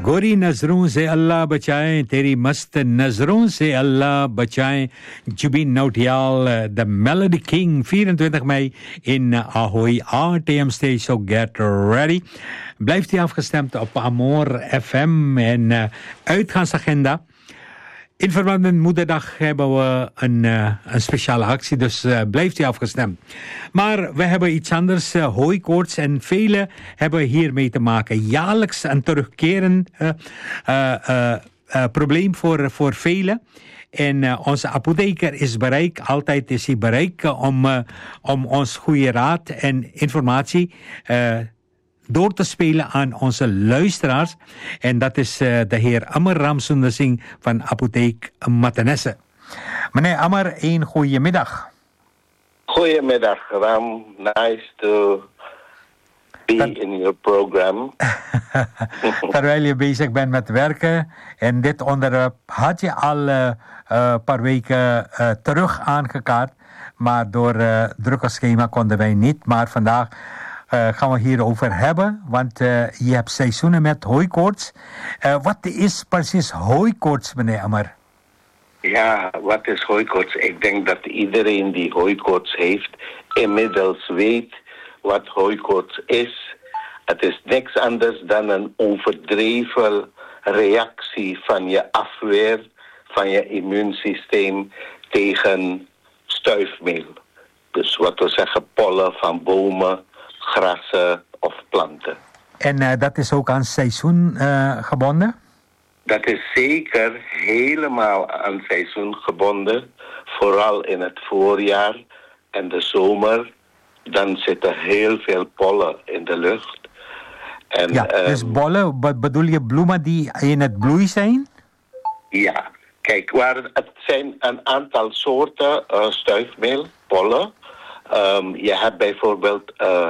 गोरी नजरों से अल्लाह बचाए तेरी मस्त नजरों से अल्लाह बचाए Jubin Nautiyal the Melody King 24 mei in Ahoy RTM Stage so get ready blijft hij afgestemd op Amor FM en uitgaansagenda. In verband met Moederdag hebben we een speciale actie, dus blijft u afgestemd. Maar we hebben iets anders, hooikoorts, en velen hebben hiermee te maken. Jaarlijks een terugkerend probleem voor velen. En onze apotheker is bereik, altijd is hij bereik om ons goede raad en informatie door te spelen aan onze luisteraars. En dat is de heer Amar Ramsundar Singh van Apotheek Mathenesse. Meneer Amar, een goede middag. Goedemiddag, Ram. Nice to be in your program. Terwijl je bezig bent met werken. En dit onderwerp had je al een paar weken terug aangekaart. Maar door drukke schema konden wij niet. Maar vandaag gaan we hierover hebben, want je hebt seizoenen met hooikoorts. Wat is precies hooikoorts, meneer Amar? Ja, wat is hooikoorts? Ik denk dat iedereen die hooikoorts heeft inmiddels weet wat hooikoorts is. Het is niks anders dan een overdreven reactie van je afweer, van je immuunsysteem tegen stuifmeel. Dus wat we zeggen, pollen van bomen, grassen of planten. En dat is ook aan seizoen gebonden? Dat is zeker helemaal aan seizoen gebonden. Vooral in het voorjaar en de zomer. Dan zit er heel veel pollen in de lucht. En, ja, dus bollen, bedoel je bloemen die in het bloei zijn? Ja, kijk, het zijn een aantal soorten stuifmeel, pollen. Je hebt bijvoorbeeld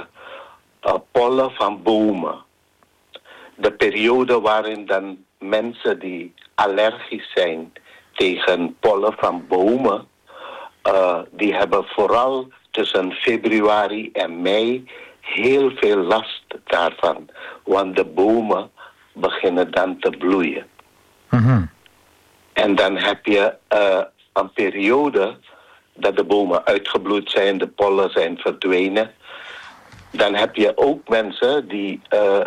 pollen van bomen. De periode waarin dan mensen die allergisch zijn tegen pollen van bomen, die hebben vooral tussen februari en mei heel veel last daarvan. Want de bomen beginnen dan te bloeien. Mm-hmm. En dan heb je een periode dat de bomen uitgebloeid zijn, de pollen zijn verdwenen. Dan heb je ook mensen die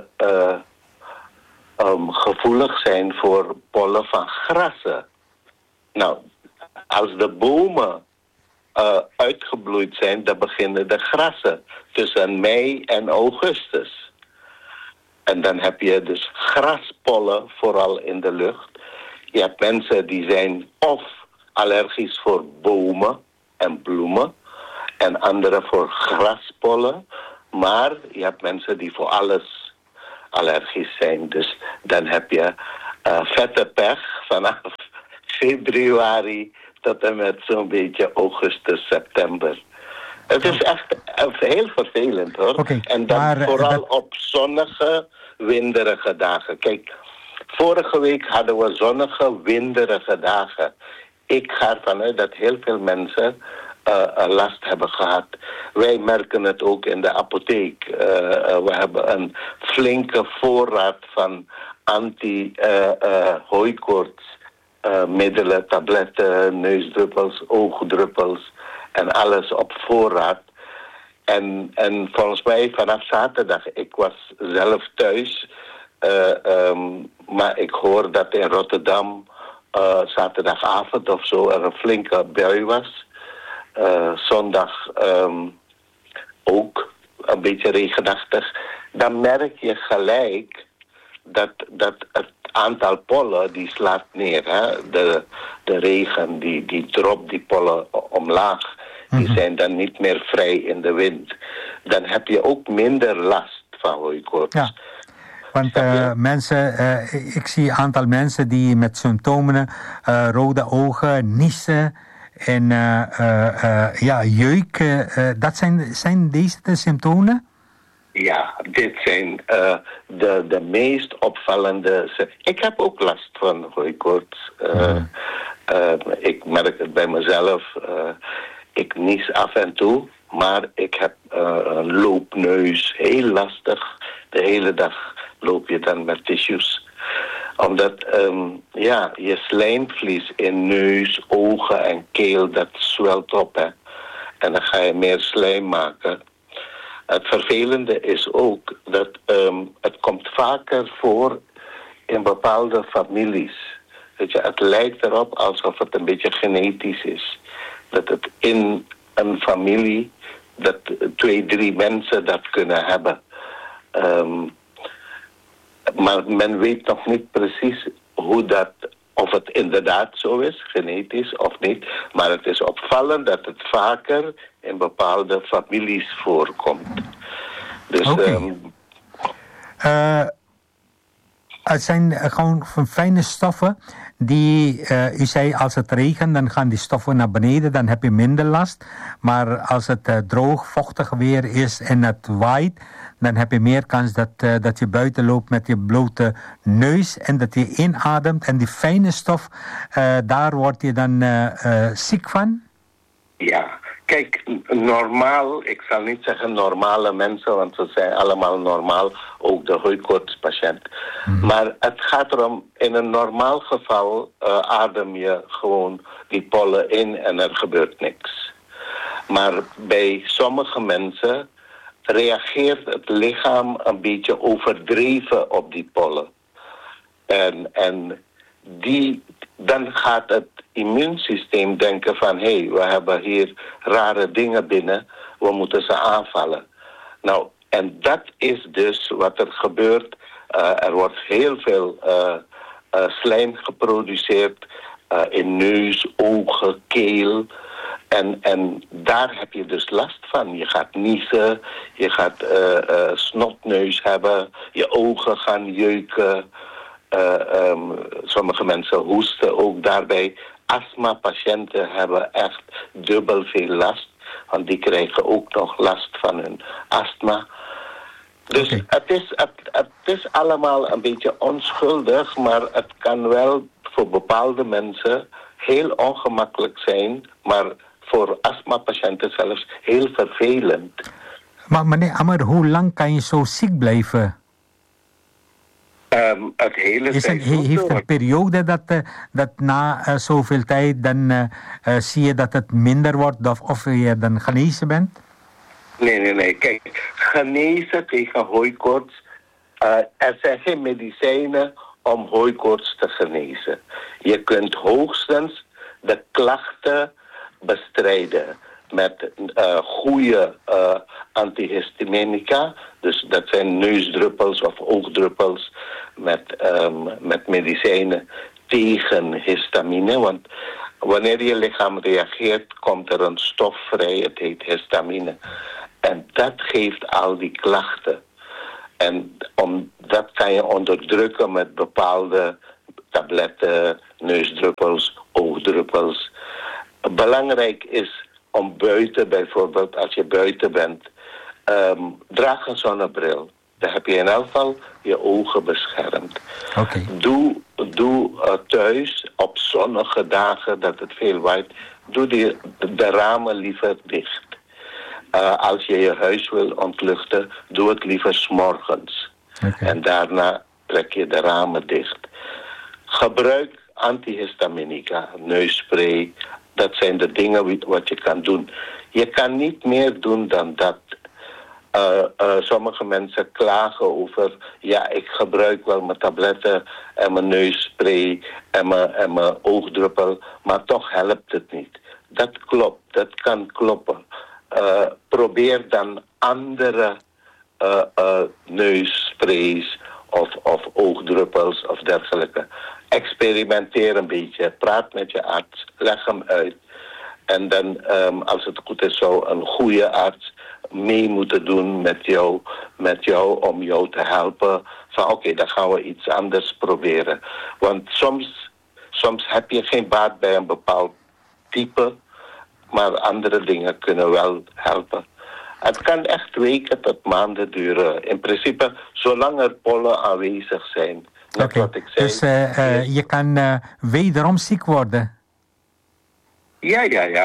gevoelig zijn voor pollen van grassen. Nou, als de bomen uitgebloeid zijn, dan beginnen de grassen tussen mei en augustus. En dan heb je dus graspollen vooral in de lucht. Je hebt mensen die zijn of allergisch voor bomen en bloemen en anderen voor graspollen. Maar je hebt mensen die voor alles allergisch zijn. Dus dan heb je vette pech vanaf februari tot en met zo'n beetje augustus, september. Het is echt heel vervelend, hoor. Okay, en dan vooral op zonnige, winderige dagen. Kijk, vorige week hadden we zonnige, winderige dagen. Ik ga ervan uit dat heel veel mensen last hebben gehad. Wij merken het ook in de apotheek. We hebben een flinke voorraad van anti-hooikoorts middelen, tabletten, neusdruppels, oogdruppels en alles op voorraad. En volgens mij vanaf zaterdag, ik was zelf thuis, maar ik hoor dat in Rotterdam zaterdagavond of zo er een flinke bui was. Zondag ook een beetje regenachtig. Dan merk je gelijk dat het aantal pollen die slaat neer. Hè? De regen die dropt die pollen omlaag. Die zijn dan niet meer vrij in de wind. Dan heb je ook minder last van hooikoorts. Ja. Want mensen, ik zie een aantal mensen die met symptomen, rode ogen, niezen en jeuk. Dat zijn deze de symptomen? Ja, dit zijn de meest opvallende. Ik heb ook last van hooikoorts. Ik merk het bij mezelf. Ik nies af en toe, maar ik heb een loopneus, heel lastig. De hele dag loop je dan met tissues. Omdat je slijmvlies in neus, ogen en keel, dat zwelt op. Hè? En dan ga je meer slijm maken. Het vervelende is ook dat het komt vaker voor in bepaalde families. Weet je, het lijkt erop alsof het een beetje genetisch is. Dat het in een familie, dat 2, 3 mensen dat kunnen hebben. Maar men weet nog niet precies hoe dat, of het inderdaad zo is, genetisch of niet. Maar het is opvallend dat het vaker in bepaalde families voorkomt. Dus het zijn gewoon fijne stoffen die, u zei als het regent, dan gaan die stoffen naar beneden, dan heb je minder last. Maar als het droog, vochtig weer is en het waait, dan heb je meer kans dat je buiten loopt met je blote neus en dat je inademt. En die fijne stof, daar word je dan ziek van? Ja, kijk, normaal, ik zal niet zeggen normale mensen, want ze zijn allemaal normaal, ook de hooikoortspatiënt. Maar het gaat erom, in een normaal geval adem je gewoon die pollen in en er gebeurt niks. Maar bij sommige mensen reageert het lichaam een beetje overdreven op die pollen. En dan gaat het immuunsysteem denken van, hé, we hebben hier rare dingen binnen, we moeten ze aanvallen. Nou, en dat is dus wat er gebeurt. Er wordt heel veel slijm geproduceerd in neus, ogen, keel. En daar heb je dus last van. Je gaat niezen, je gaat snotneus hebben, je ogen gaan jeuken. Sommige mensen hoesten ook daarbij. Astmapatiënten hebben echt dubbel veel last, want die krijgen ook nog last van hun astma. Dus het is allemaal een beetje onschuldig, maar het kan wel voor bepaalde mensen heel ongemakkelijk zijn, maar voor astmapatiënten zelfs heel vervelend. Maar meneer Ammer, hoe lang kan je zo ziek blijven? Het hele tijd. Heeft een periode dat na zoveel tijd, dan zie je dat het minder wordt of je dan genezen bent? Nee. Kijk, genezen tegen hooikoorts. Er zijn geen medicijnen om hooikoorts te genezen. Je kunt hoogstens de klachten bestrijden met goede antihistaminica. Dus dat zijn neusdruppels of oogdruppels met medicijnen tegen histamine. Want wanneer je lichaam reageert, komt er een stof vrij, het heet histamine. En dat geeft al die klachten. En dat kan je onderdrukken met bepaalde tabletten, neusdruppels, oogdruppels. Belangrijk is om buiten, bijvoorbeeld als je buiten bent, draag een zonnebril. Dan heb je in elk geval je ogen beschermd. Okay. Doe thuis op zonnige dagen dat het veel waait, doe de ramen liever dicht. Als je je huis wil ontluchten, doe het liever 's morgens. Okay. En daarna trek je de ramen dicht. Gebruik antihistaminica, neusspray. Dat zijn de dingen wat je kan doen. Je kan niet meer doen dan dat. Sommige mensen klagen over, ja, ik gebruik wel mijn tabletten en mijn neusspray en mijn oogdruppel, maar toch helpt het niet. Dat klopt, dat kan kloppen. Probeer dan andere neussprays of oogdruppels of dergelijke. Experimenteer een beetje, praat met je arts, leg hem uit. En dan, als het goed is, zou een goede arts mee moeten doen met jou om jou te helpen. Van oké, dan gaan we iets anders proberen. Want soms heb je geen baat bij een bepaald type, maar andere dingen kunnen wel helpen. Het kan echt weken tot maanden duren. In principe, zolang er pollen aanwezig zijn. Net wat ik zei. Dus je kan wederom ziek worden? Ja.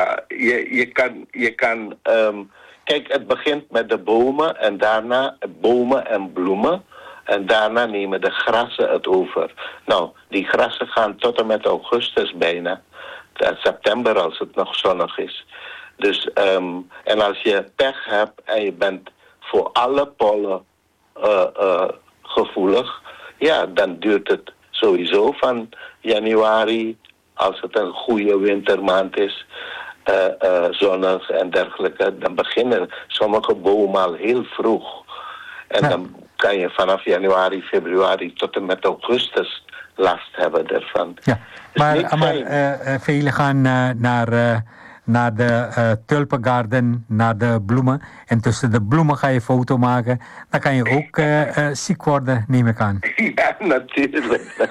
Je kan kijk, het begint met de bomen en daarna bomen en bloemen. En daarna nemen de grassen het over. Nou, die grassen gaan tot en met augustus bijna. September als het nog zonnig is. Dus, en als je pech hebt en je bent voor alle pollen gevoelig, ja, dan duurt het sowieso van januari, als het een goede wintermaand is, zonnig en dergelijke, dan beginnen sommige bomen al heel vroeg. En dan kan je vanaf januari, februari tot en met augustus last hebben ervan. Ja, maar velen gaan naar de tulpengarden, naar de bloemen. En tussen de bloemen ga je foto maken. Dan kan je ook ziek worden, neem ik aan. Ja, natuurlijk.